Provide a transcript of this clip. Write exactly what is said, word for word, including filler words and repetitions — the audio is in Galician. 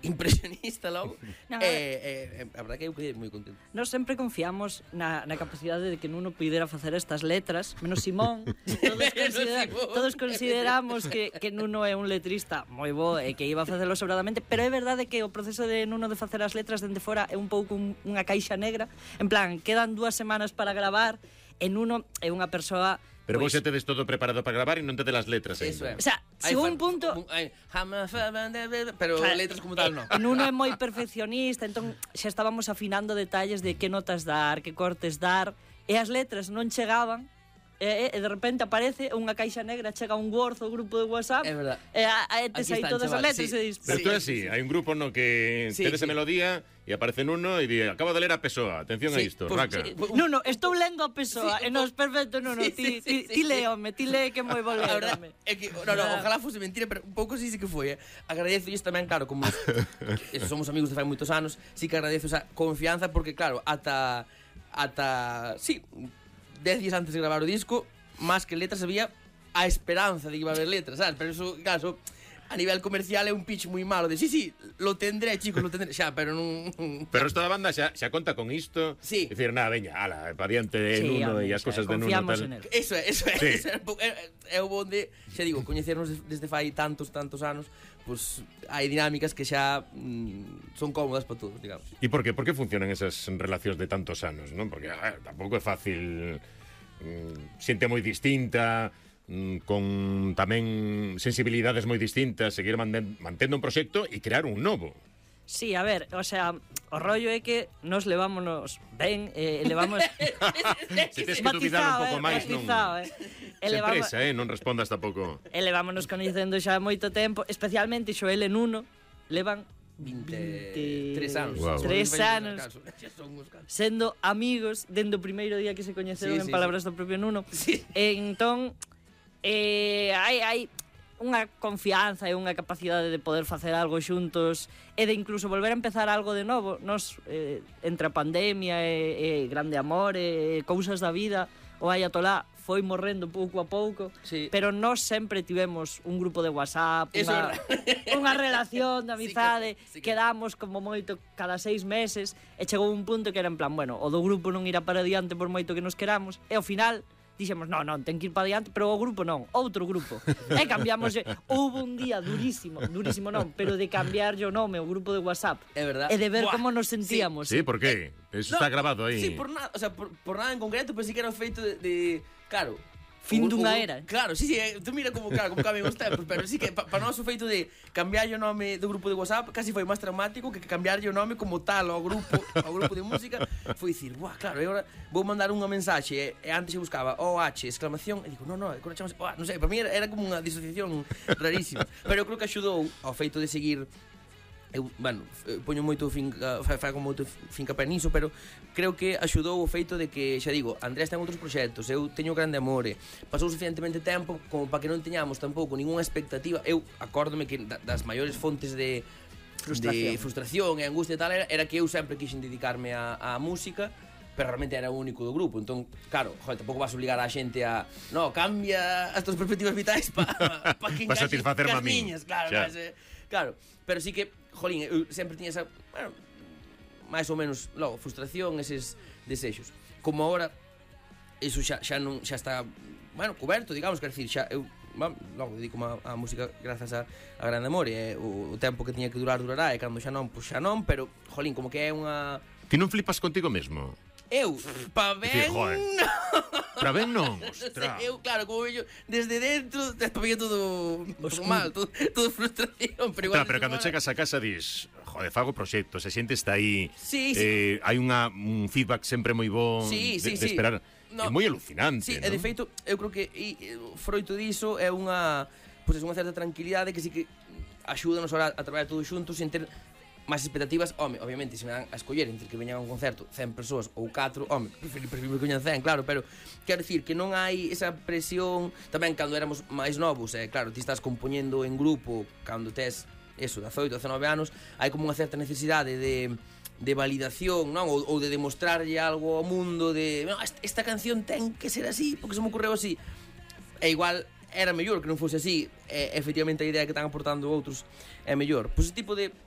impresionista logo. No, e, e, a verdade que eu quedei moi contento. Nós sempre confiamos na, na capacidade de que Nuno pudera facer estas letras, menos Simón. Todos, considera, todos consideramos que, que Nuno é un letrista moi bo e que iba a facelo sobradamente, pero é verdade que o proceso de Nuno de facer as letras dende fora é un pouco un, unha caixa negra. En plan, quedan dúas semanas para gravar e Nuno é unha persoa... Pero pues, vos xa tedes todo preparado para gravar e non tedes as letras Eso é. O sea, según un punto... Pero claro, letras como tal, non. Nuno é moi perfeccionista, entón xa estábamos afinando detalles de que notas dar, que cortes dar, e as letras non chegaban, e, e de repente aparece unha caixa negra, chega un Word o grupo de WhatsApp, é verdad. e a, a, tes aí todas as letras sí. e dis... Pero sí, tú é así, sí, hai un grupo no que sí, tedes sí. a melodía e aparece Nuno e di, acabo de ler a Pessoa, atención sí, a isto, pues, raca. Sí, Nuno, estou lendo a Pessoa, sí, e nos, perfecto, Nuno, sí, ti, sí, ti, sí, ti léome, ti lee que moi bo lerome. É que, no, no, ojalá fose mentira, pero un pouco sí, sí que foi, eh. Agradezo isto tamén, claro, como nos, somos amigos de fai moitos anos, sí que agradezo esa confianza, porque claro, ata, ata, sí, dez días antes de gravar o disco, más que letras había a esperanza de que iba a haber letras, ¿sabes? Pero eso, claro, eso, a nivel comercial é un pitch moi malo de, sí, sí, lo tendré, chicos, lo tendré, xa, pero non... Pero esta banda xa, xa conta con isto, sí. Dicir, nada, veña, ala, pa diante de sí, Nuno e as cosas de Nuno tal. Eso é, eso é, sí. Eso é, é o bonde, xa digo, coñecernos desde fai tantos, tantos anos, pues hai dinámicas que xa mm, son cómodas para todos, digamos. E por qué? Por que funcionan esas relacións de tantos anos, non? Porque, a ver, tampouco é fácil... xente moi distinta, con tamén sensibilidades moi distintas, seguir mantendo un proxecto e crear un novo. Sí, a ver, o sea, o rollo é que nos levámonos ben, eh, levamos... Se tes que duvidar un pouco máis, non... Eh. Sen presa, eh, non respondas tampouco. E levámonos coñecendo xa moito tempo, especialmente Xoel e Nuno, levan veintitrés anos. Wow. Tres anos sendo amigos dende o primeiro día que se coñeceron, sí, en sí, palabras sí. do propio Nuno. Sí. E entón eh, hai, hai unha confianza e unha capacidade de poder facer algo xuntos e de incluso volver a empezar algo de novo. Nos, eh, entre a pandemia e, e grande amor e cousas da vida, o Ayatolá foi morrendo pouco a pouco, sí. Pero nós sempre tivemos un grupo de WhatsApp, unha, unha relación de amizade, sí, que, sí que... quedamos como moito cada seis meses, e chegou un punto que era en plan, bueno, o do grupo non irá para diante por moito que nos queramos, e ao final dixemos, non, non, ten que ir para diante, pero o grupo non, outro grupo. E cambiamos, houve un día durísimo, durísimo non, pero de cambiar o nome o grupo de WhatsApp. É verdad. E de ver Buah, como nos sentíamos. Sí, sí, por qué? Eso no, está grabado aí. Sí, por nada, o sea, por, por nada en concreto, pero sí que era o feito de, de claro, fin dunha era. Claro, sí, sí, tú mira como, claro, como cambian os tempos, pero sí que para pa nós o feito de cambiar o nome do grupo de WhatsApp casi foi máis traumático que cambiar o nome como tal ao grupo, ao grupo de música. Foi dicir, buah, claro, e agora vou mandar unha mensaxe, e, e antes eu buscaba O H, exclamación, e digo, non, non, agora chamase, non sei, para mí era, era como unha disociación rarísima, pero eu creo que axudou ao feito de seguir. Eu, bueno, poño moito finca, fago moito fincapé niso, pero creo que axudou o feito de que, xa digo, Andrés ten outros proxectos, eu teño grande amore, pasou suficientemente tempo como para que non teñamos tampouco ninguna expectativa. Eu acórdome que das maiores fontes de frustración, de frustración e angustia e tal era, era que eu sempre quixen dedicarme á, á música, pero realmente era o único do grupo. Entón, claro, joder, tampouco vas a obligar a xente a no, cambia as tuas perspectivas vitais para pa que encaixes as miñas, claro, mas, eh, claro, pero sí que, jolín, eu sempre tiña esa, bueno, máis ou menos, logo, frustración, eses desexos. Como agora, eso xa, xa non, xa está, bueno, coberto, digamos, quer decir, xa, eu, bueno, logo, dedico-me á música grazas a, a grande amor, e o, o tempo que tiña que durar, durará, e cando xa non, pois xa non, pero, jolín, como que é unha... Ti non flipas contigo mesmo? Eu, pa ben... Para ben non, ostra. Eu, claro, como veño desde dentro, pa ben todo, todo mal, todo, todo frustración. Pero, igual claro, pero cando chegas a casa dis, joder, fago proxectos, a xente está aí, sí, eh, sí. Hai unha, un feedback sempre moi bo, sí, de, sí, de esperar. Sí. No, é moi alucinante, sí, ¿no? E de feito, eu creo que e, froito diso é unha, pois, pues, unha certa tranquilidade que sí que axúdanos a, a traballar todos xuntos sin ter máis expectativas. Home, obviamente, se me dan a escoller entre que veñan a un concerto cen persoas ou catro, home, prefiro, prefiro que veñan cen, claro, pero quero dicir que non hai esa presión. Tamén cando éramos máis novos, eh, claro, ti estás compoñendo en grupo cando tes, eso, dezaoito, dezanove anos, hai como unha certa necesidade de, de validación, non? Ou, ou de demostrarlle algo ao mundo de, no, esta canción ten que ser así, porque se me ocorreu así. E igual era mellor que non fose así, e, efectivamente a idea que están aportando outros é mellor. Pois ese tipo de